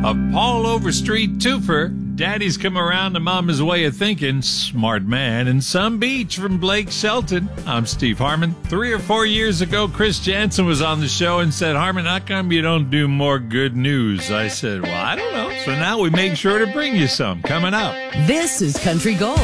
A Paul Overstreet twofer. Daddy's come around to Mama's way of thinking. Smart man. And some beach from Blake Shelton. I'm Steve Harmon. 3 or 4 years ago, Chris Jansen was on the show and said, Harmon, how come you don't do more good news? I said, well, I don't know. So now we make sure to bring you some coming up. This is Country Gold.